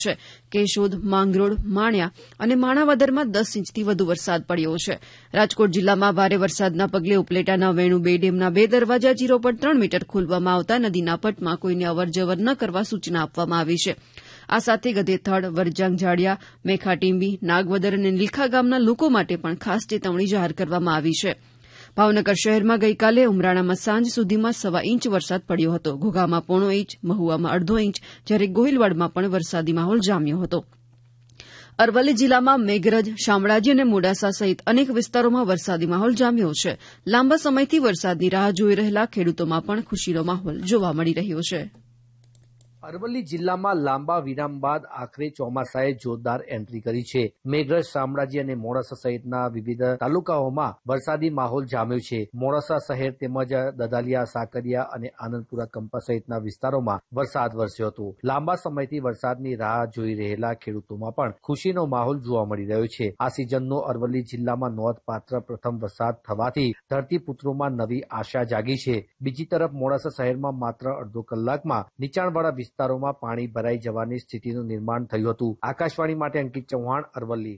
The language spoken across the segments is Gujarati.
છે. કેશોદ, માંગરોળ, માણ્યા અને માણાવદરમાં 10 ઇંચથી વધુ વરસાદ પડ્યો છે. રાજકોટ જિલ્લામાં ભારે વરસાદના પગલે ઉપલેટાના વેણુ 2 ડેમના 2 દરવાજા 0.3 મીટર ખોલવામાં આવતા નદીના પટમાં કોઈને અવરજવર ન કરવા સૂચના આપવામાં આવી છે. આ સાથે ગધેથડ, વરજાંગ જાડિયા, મેખાટીંબી, નાગવદર અને નીલખા ગામના લોકો માટે પણ ખાસ ચેતવણી જાહેર કરવામાં આવી છે. ભાવનગર શહેરમાં ગઈકાલે ઉમરાણામાં સાંજ સુધીમાં 1.25 ઇંચ વરસાદ પડ્યો હતો. ઘોઘામાં 1.5 ઇંચ, મહુવામાં 1/2 ઇંચ, જ્યારે ગોહિલવાડમાં પણ વરસાદી માહોલ જામ્યો હતો. અરવલ્લી જિલ્લામાં મેઘરજ, શામળાજી અને મોડાસા સહિત અનેક વિસ્તારોમાં વરસાદી માહોલ જામ્યો છે. લાંબા સમયથી વરસાદની રાહ જોઈ રહેલા ખેડૂતોમાં પણ ખુશીનો માહોલ જોવા મળી રહ્યો છે. અરવલ્લી જિલ્લામાં લાંબા વિરામ બાદ આખરે ચોમાસાએ જોરદાર એન્ટ્રી કરી છે. મેઘરજ, શામળાજી અને મોડાસા સહિતના વિવિધ તાલુકાઓમાં વરસાદી માહોલ જામ્યો છે. મોડાસા શહેર તેમજ દદાલિયા, સાકરિયા અને આનંદપુરા કંપા સહિતના વિસ્તારોમાં વરસાદ વરસ્યો હતો. લાંબા સમયથી વરસાદની રાહ જોઈ રહેલા ખેડૂતોમાં પણ ખુશીનો માહોલ જોવા મળી રહ્યો છે. આ સિઝનનો અરવલ્લી જિલ્લામાં નોંધપાત્ર પ્રથમ વરસાદ થવાથી ધરતીપુત્રોમાં નવી આશા જાગી છે. બીજી તરફ મોડાસા શહેરમાં માત્ર અડધો કલાકમાં નીચાણવાળા વિસ્તારોમાં પાણી ભરાઈ જવાની સ્થિતિનું નિર્માણ થયું હતું. આકાશવાણી માટે અંકિત ચૌહાણ, અરવલ્લી.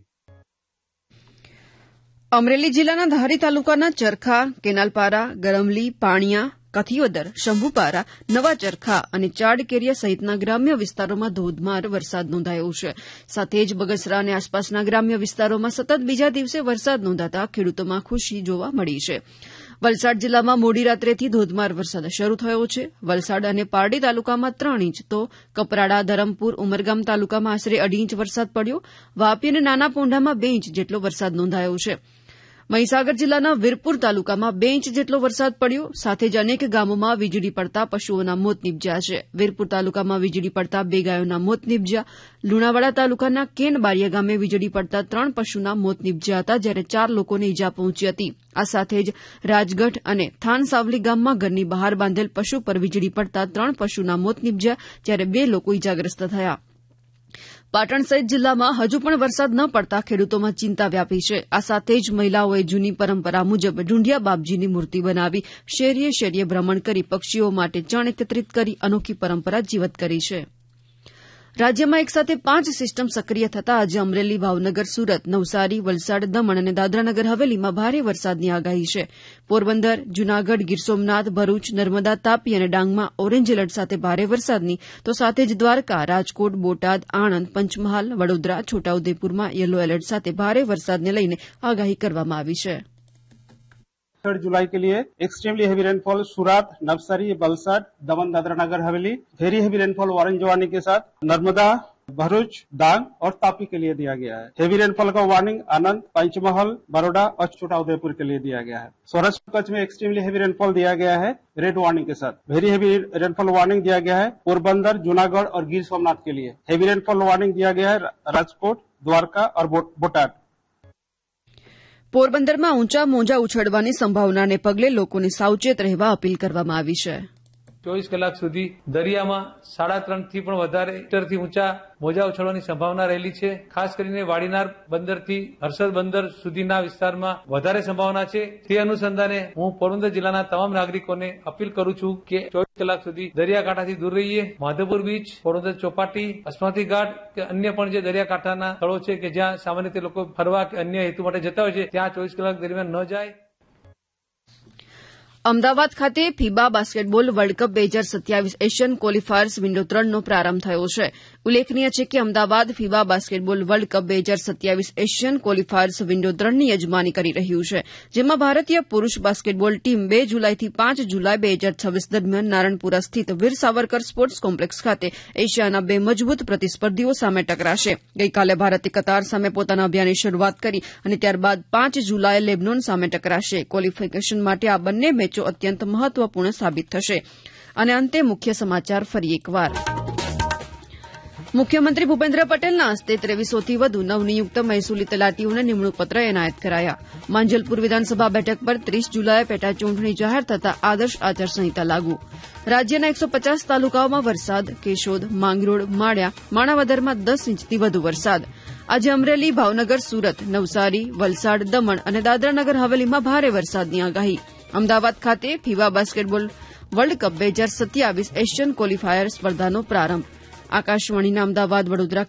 અમરેલી જિલ્લાના ધારી તાલુકાના ચરખા, કેનાલપારા, ગરમલી, પાણિયા, કથિયોદર, શંભુપારા, નવા ચરખા અને ચાડકેરિયા સહિતના ગ્રામ્ય વિસ્તારોમાં ધોધમાર વરસાદ નોંધાયો છે. સાથે જ બગસરા અને આસપાસના ગ્રામ્ય વિસ્તારોમાં સતત બીજા દિવસે વરસાદ નોંધાતા ખેડૂતોમાં ખુશી જોવા મળી છે. વલસાડ જિલ્લામાં મોડી રાત્રેથી ધોધમાર વરસાદ શરૂ થયો છે. વલસાડ અને પારડી તાલુકામાં 3 ઇંચ તો કપરાડા, ધરમપુર, ઉમરગામ તાલુકામાં આશરે 2.5 ઇંચ વરસાદ પડ્યો. વાપી અને નાના પોંઢામાં 2 ઇંચ જેટલો વરસાદ નોંધાયો છે. મહીસાગર જિલ્લાના વીરપુર તાલુકામાં 2 ઇંચ જેટલો વરસાદ પડ્યો. સાથે જ અનેક ગામોમાં વીજળી પડતા પશુઓના મોત નીપજ્યા છે. વીરપુર તાલુકામાં વીજળી પડતા 2 ગાયોના મોત નીપજ્યા. લુણાવાડા તાલુકાના કેનબારિયા ગામે વીજળી પડતા 3 પશુના મોત નીપજ્યા હતા, જ્યારે 4 લોકોને ઇજા પહોંચી હતી. આ સાથે જ રાજગઢ અને થાનસાવલી ગામમાં ઘરની બહાર બાંધેલ પશુ પર વીજળી પડતા 3 પશુના મોત નીપજ્યા, જ્યારે 2 લોકો ઇજાગ્રસ્ત થયા. પાટણ સહિત જિલ્લામાં હજુ પણ વરસાદ ન પડતા ખેડૂતોમાં ચિંતા વ્યાપી છે. આ સાથે જ મહિલાઓએ જૂની પરંપરા મુજબ ઢૂંઢિયા બાપજીની મૂર્તિ બનાવી શેરીએ શેરીએ ભ્રમણ કરી પક્ષીઓ માટે ચણ એકત્રિત કરી અનોખી પરંપરા જીવત કરી છે. રાજ્યમાં એકસાથે 5 સિસ્ટમ સક્રિય થતાં આજે અમરેલી, ભાવનગર, સુરત, નવસારી, વલસાડ, દમણ અને દાદરાનગર હવેલીમાં ભારે વરસાદની આગાહી છે. પોરબંદર, જૂનાગઢ, ગીર સોમનાથ, ભરૂચ, નર્મદા, તાપી અને ડાંગમાં ઓરેન્જ એલર્ટ સાથે ભારે વરસાદની તો સાથે જ દ્વારકા, રાજકોટ, બોટાદ, આણંદ, પંચમહાલ, વડોદરા, છોટાઉદેપુરમાં યલો એલર્ટ સાથે ભારે વરસાદને લઈને આગાહી કરવામાં આવી છે. 3 जुलाई के लिए एक्सट्रीमली हेवी रेनफॉल सूरत, नवसारी, वलसाड, दमन, Dadra Nagar Haveli, very heavy rainfall warrant warning के साथ नर्मदा, भरूच, डांग और तापी के लिए दिया गया है. हेवी रेनफॉल का वार्निंग आनंद, पंचमहल, बड़ौदा और छोटा उदयपुर के लिए दिया गया है. सौराष्ट्र कच्छ में एक्सट्रीमली हेवी रेनफॉल दिया गया है रेड वार्निंग के साथ. वेरी हेवी रेनफॉल वार्निंग दिया गया है पोरबंदर, जूनागढ़ और गिर सोमनाथ के लिए. हेवी रेनफॉल वार्निंग दिया गया है राजकोट, द्वारका और बोटाद. પોરબંદરમાં ઊંચા મોજા ઉછળવાની સંભાવનાને પગલે લોકોને સાવચેત રહેવા અપીલ કરવામાં આવી છે. 24 કલાક સુધી દરિયામાં 3.5 થી પણ વધારે મીટરથી ઊંચા મોજા ઉછળવાની સંભાવના રહેલી છે. ખાસ કરીને વાડીનાર બંદરથી હર્ષદ બંદર સુધીના વિસ્તારમાં વધારે સંભાવના છે. તે અનુસંધાને હું પોરબંદર જિલ્લાના તમામ નાગરિકોને અપીલ કરું છું કે 24 કલાક સુધી દરિયાકાંઠાથી દૂર રહીએ. માધવપુર બીચ, પોરબંદર ચોપાટી, અસ્માતી ઘાટ કે અન્ય પણ જે દરિયાકાંઠાના સ્થળો છે કે જ્યાં સામાન્ય રીતે લોકો ફરવા કે અન્ય હેતુ માટે જતા હોય છે ત્યાં 24 કલાક દરમિયાન ન જાય. અમદાવાદ ખાતે ફીબા basketball world cup 2027 Asian qualifiers window 3નો પ્રારંભ થયો છે. ઉલ્લેખનીય છે કે Ahmedabad ફીબા basketball world cup 2027 Asian qualifiers window 3ની યજમાની કરી રહ્યું છે, જેમાં ભારતીય પુરૂષ બાસ્કેટબોલ ટીમ 2 જુલાઈથી 5 જુલાઈ 2026 દરમિયાન નારણપુરા સ્થિત વીર સાવરકર સ્પોર્ટ્સ કોમ્પ્લેક્સ ખાતે એશિયાના 2 મજબૂત પ્રતિસ્પર્ધીઓ સામે ટકરાશે. ગઈકાલે ભારતે કતાર સામે પોતાના અભિયાનની શરૂઆત કરી અને ત્યારબાદ 5 જુલાઈએ લેબનોન સામે ટકરાશે. ક્વોલિફિકેશન માટે આ બંને મેચો અત્યંત મહત્વપૂર્ણ સાબિત થશે. અને અંતે મુખ્ય સમાચાર ફરી એકવાર. મુખ્યમંત્રી ભૂપેન્દ્ર પટેલના હસ્તે 2300થી વધુ નવનિયુક્ત મહેસૂલી તલાટીઓને નિમણૂક પત્ર એનાયત કરાયા. માંજલપુર વિધાનસભા બેઠક પર 30 જુલાઈએ પેટાચૂંટણી જાહેર થતાં આદર્શ આચારસંહિતા લાગુ. રાજ્યના 150 તાલુકાઓમાં વરસાદ. કેશોદ, માંગરોળ, માળિયા, માણાવદરમાં 10 ઇંચથી વધુ વરસાદ. આજે અમરેલી, ભાવનગર, સુરત, નવસારી, વલસાડ, દમણ અને દાદરાનગર હવેલીમાં ભારે વરસાદની આગાહી. અમદાવાદ ખાતે ફીબા basketball world cup 2027 Asian qualifier સ્પર્ધાનો પ્રારંભ. આકાશવાણીના અમદાવાદ વડોદરા